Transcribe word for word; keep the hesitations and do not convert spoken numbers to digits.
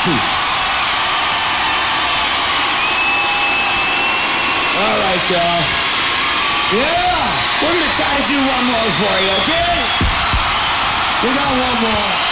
All right, y'all. Yeah! We're gonna try to do one more for you, okay? We got one more.